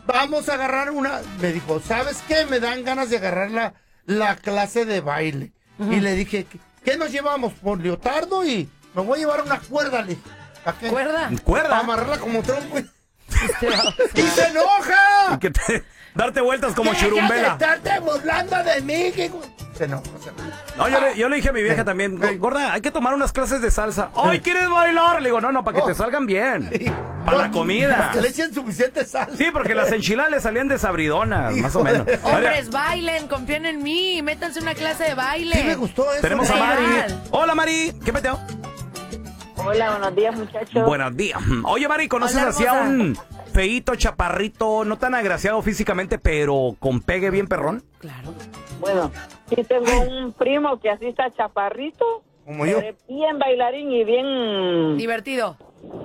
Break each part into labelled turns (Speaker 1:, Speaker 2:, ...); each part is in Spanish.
Speaker 1: vamos a agarrar una. Me dijo, ¿sabes qué? Me dan ganas de agarrar la clase de baile. Y le dije, ¿qué nos llevamos? Por leotardo y me voy a llevar una cuerda, le dije. ¿A qué?
Speaker 2: ¿Cuerda?
Speaker 1: Para amarrarla como trompo. ¡Y se enoja!
Speaker 3: Darte vueltas como churumbela.
Speaker 1: Estarte burlando de mí. Se enoja.
Speaker 3: No, yo le dije a mi vieja también, gorda, hay que tomar unas clases de salsa. ¡Ay, ¿quieres bailar? Le digo, no, para que te salgan bien. Para la comida.
Speaker 1: Que le echen suficiente salsa.
Speaker 3: Sí, porque las enchiladas le salían desabridonas, más o menos.
Speaker 2: Hombres, bailen, confíen en mí, métanse una clase de baile.
Speaker 1: Sí, me gustó eso.
Speaker 3: Tenemos a Mari. Hola, Mari. ¿Qué peteo?
Speaker 4: Hola, buenos días, muchachos.
Speaker 3: Buenos días. Oye, Mari, ¿conoces así a un feíto, chaparrito, no tan agraciado físicamente, pero con pegue bien perrón?
Speaker 2: Claro.
Speaker 4: Bueno, sí tengo un primo que así está chaparrito.
Speaker 1: Como yo.
Speaker 4: Bien bailarín y bien...
Speaker 2: Divertido.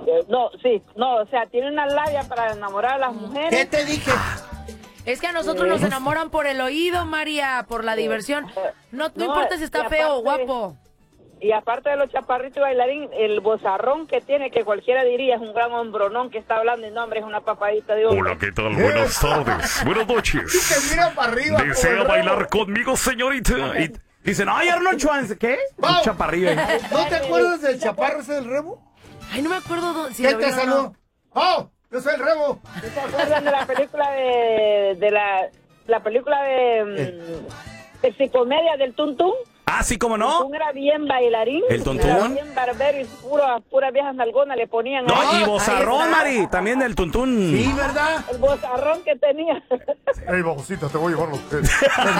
Speaker 4: o sea, tiene una labia para enamorar a las mujeres.
Speaker 1: ¿Qué te dije?
Speaker 2: Es que a nosotros nos enamoran por el oído, María, por la diversión. No importa si está feo o guapo.
Speaker 4: Y aparte de los chaparritos y bailarín, el bozarrón que tiene, que cualquiera diría es un gran hombronón que está hablando, y no, hombre, es una papadita de hombre.
Speaker 5: Hola, ¿qué tal? Buenas tardes. Buenas noches.
Speaker 1: Y te mira para arriba.
Speaker 5: ¿Desea bailar conmigo, señorita?
Speaker 3: Y dicen, ay, Arnold Schwarzenegger, ¿qué? Un chaparrillo.
Speaker 1: ¿No te acuerdas del chaparro ese del Rebo?
Speaker 2: Ay, no me acuerdo si
Speaker 1: ¿Qué
Speaker 2: lo
Speaker 1: te
Speaker 2: vieron o
Speaker 1: saludó?
Speaker 2: no.
Speaker 1: ¡Oh! Yo soy el Rebo.
Speaker 4: ¿Se acuerdan de la película la película de psicomedia del Tuntún?
Speaker 3: Ah, sí, ¿cómo no?
Speaker 4: El Tuntún era bien bailarín.
Speaker 3: ¿El Tuntún?
Speaker 4: Era bien barbero y puras viejas nalgonas le ponían.
Speaker 3: No,
Speaker 4: ahí.
Speaker 3: y bozarrón, Mari, también del Tuntún.
Speaker 1: Sí, ¿verdad?
Speaker 4: El bozarrón que tenía.
Speaker 1: Ey, babosita, te voy a llevar los pies.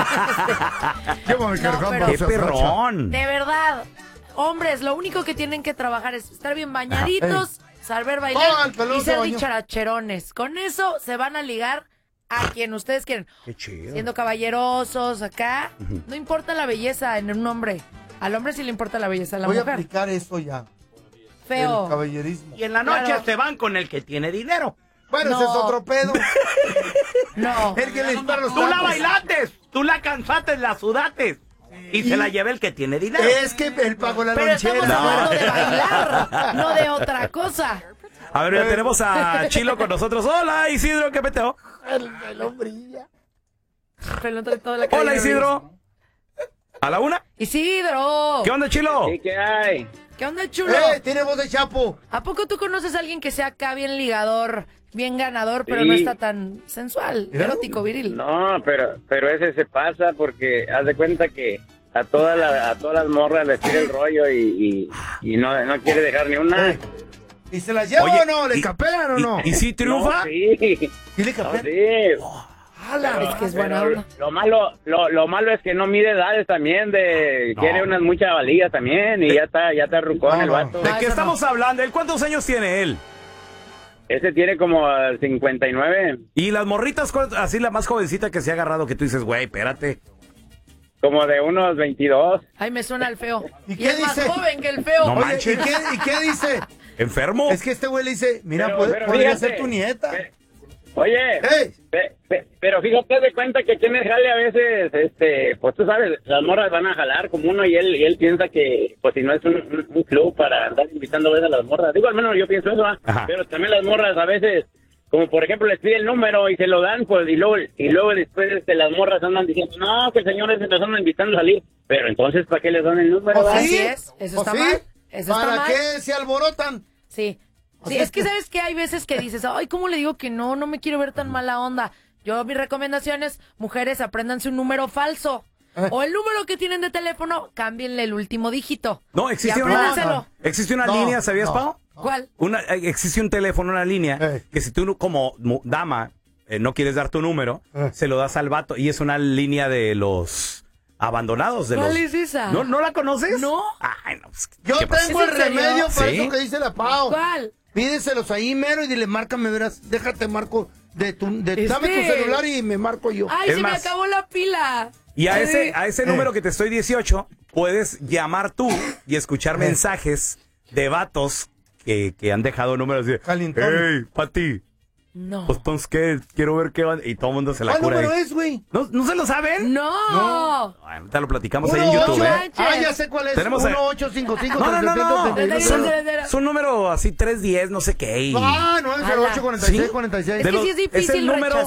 Speaker 1: Llévame
Speaker 2: pero-
Speaker 3: ¡Qué perrón!
Speaker 2: De verdad, hombres, lo único que tienen que trabajar es estar bien bañaditos, saber bailar
Speaker 1: el pelón
Speaker 2: y
Speaker 1: se
Speaker 2: ser
Speaker 1: bañó.
Speaker 2: dicharacherones. Con eso se van a ligar a quien ustedes quieren.
Speaker 3: ¡Qué chido!
Speaker 2: Siendo caballerosos acá, no importa la belleza en un hombre. Al hombre sí le importa la belleza de la
Speaker 1: Voy a
Speaker 2: mujer.
Speaker 1: aplicar eso ya.
Speaker 2: Feo.
Speaker 1: El caballerismo.
Speaker 3: Y en la noche
Speaker 2: Claro.
Speaker 3: se van con el que tiene dinero.
Speaker 1: Bueno,
Speaker 2: No.
Speaker 1: ese es otro pedo.
Speaker 2: No.
Speaker 1: El que le dispara los
Speaker 3: Tú la
Speaker 1: tacos.
Speaker 3: bailates, tú la cansaste, la sudates. Y se la lleva el que tiene dinero.
Speaker 1: Es que él pagó la
Speaker 2: Pero estamos
Speaker 1: lonchera.
Speaker 2: hablando de bailar, no de otra cosa.
Speaker 3: A ver, ya tenemos a Chilo con nosotros. Hola, Isidro, ¿qué peteo?
Speaker 1: El pelón brilla.
Speaker 2: Pelón trae toda la
Speaker 3: Hola,
Speaker 2: cadena
Speaker 3: Isidro. ¿A la una?
Speaker 2: Isidro.
Speaker 3: ¿Qué onda, Chilo?
Speaker 6: Sí, ¿qué hay?
Speaker 2: ¿Qué onda, chulo?
Speaker 1: Tiene voz de chapo.
Speaker 2: ¿A poco tú conoces a alguien que sea acá bien ligador, bien ganador, pero
Speaker 6: Sí.
Speaker 2: no está tan sensual, erótico, viril?
Speaker 6: No, pero ese se pasa porque haz de cuenta que a todas las morras les tira el rollo y no quiere dejar ni una.
Speaker 1: ¿Y se la lleva
Speaker 3: Oye,
Speaker 1: o no? ¿Le capean o no?
Speaker 3: ¿Y si triunfa?
Speaker 6: No, sí.
Speaker 1: ¿Sí le
Speaker 6: No,
Speaker 1: capean?
Speaker 6: sí.
Speaker 1: ¡Hala!
Speaker 2: Es que es buena
Speaker 6: Pero
Speaker 2: onda.
Speaker 6: lo malo es que no mide edades también, quiere unas muchas valías también y ya está rucón el vato.
Speaker 3: ¿De
Speaker 2: No,
Speaker 3: qué
Speaker 2: eso
Speaker 3: estamos hablando? ¿Él cuántos años tiene él?
Speaker 6: Ese tiene como 59,
Speaker 3: ¿Y las morritas, así la más jovencita que se ha agarrado, que tú dices, güey, espérate?
Speaker 6: como de unos 22.
Speaker 2: Ay, me suena el feo.
Speaker 1: ¿Y
Speaker 2: Y
Speaker 1: qué
Speaker 2: es más
Speaker 1: dice?
Speaker 2: joven que el feo.
Speaker 3: No
Speaker 1: Oye,
Speaker 3: manches.
Speaker 1: ¿y qué dice?
Speaker 3: ¿Enfermo?
Speaker 1: Es que este güey le dice, mira,
Speaker 6: Pero
Speaker 1: podría
Speaker 6: fíjate,
Speaker 1: ser tu nieta.
Speaker 6: Oye,
Speaker 1: ¡Ey!
Speaker 6: pero fíjate de cuenta que aquí en el jale a veces, pues tú sabes, las morras van a jalar como uno y él piensa que, pues si no es un club para andar invitando a veces a las morras. Digo, al menos yo pienso eso, ¿va?
Speaker 3: Ajá.
Speaker 6: Pero también las morras a veces, como por ejemplo les pide el número y se lo dan, pues y luego después las morras andan diciendo, no, que el señor se nos anda invitando a salir. Pero entonces, ¿para qué les dan el número?
Speaker 1: ¿O
Speaker 6: va?
Speaker 2: Así
Speaker 1: sí?
Speaker 2: es, eso
Speaker 1: ¿O
Speaker 2: está
Speaker 1: sí?
Speaker 2: mal. Eso está
Speaker 1: ¿Para
Speaker 2: mal.
Speaker 1: qué se alborotan?
Speaker 2: Sí. Sí,
Speaker 1: sea,
Speaker 2: es que sabes que hay veces que dices, ay, ¿cómo le digo que no me quiero ver tan mala onda? Yo, mi recomendación es, mujeres, apréndanse un número falso. O el número que tienen de teléfono, cámbienle el último dígito.
Speaker 3: No, existe
Speaker 2: Y
Speaker 3: una,
Speaker 2: apréndanselo.
Speaker 3: existe una
Speaker 1: No,
Speaker 3: línea, ¿sabías,
Speaker 1: no.
Speaker 3: Pau?
Speaker 2: ¿Cuál?
Speaker 3: Existe un teléfono, una línea, que si tú como dama no quieres dar tu número, se lo das al vato y es una línea de los abandonados.
Speaker 2: ¿Cuál es esa?
Speaker 3: ¿No la conoces?
Speaker 2: No.
Speaker 3: Ay, no, pues,
Speaker 1: Yo
Speaker 3: ¿qué pasa?
Speaker 1: tengo el
Speaker 2: ¿Es en serio?
Speaker 1: remedio para
Speaker 3: ¿Sí?
Speaker 1: eso que dice la Pau.
Speaker 2: ¿Cuál?
Speaker 1: Pídeselos ahí mero y dile, márcame, verás, déjate marco dame tu celular y me marco yo.
Speaker 2: Ay,
Speaker 3: Es
Speaker 2: se
Speaker 3: más,
Speaker 2: me acabó la pila.
Speaker 3: Y a
Speaker 2: Sí.
Speaker 3: ese número que te estoy 18, puedes llamar tú y escuchar mensajes de vatos que han dejado números de,
Speaker 1: Calentones.
Speaker 3: hey, Pati,
Speaker 2: No.
Speaker 3: pues entonces, ¿qué? Quiero ver qué van. Y todo el mundo se la
Speaker 1: ¿Cuál
Speaker 3: cura
Speaker 1: número
Speaker 3: ahí.
Speaker 1: es, güey?
Speaker 3: ¿No se lo saben?
Speaker 2: No.
Speaker 3: Ay, ahorita lo platicamos ahí en YouTube, ¿eh?
Speaker 1: Ya sé cuál es.
Speaker 3: Tenemos
Speaker 1: 1855
Speaker 3: No.
Speaker 1: Es
Speaker 3: Es un número así 310, no sé qué.
Speaker 1: no, es el
Speaker 2: Ala.
Speaker 1: 846
Speaker 3: ¿Sí?
Speaker 1: 46.
Speaker 2: Es que sí es difícil
Speaker 3: el número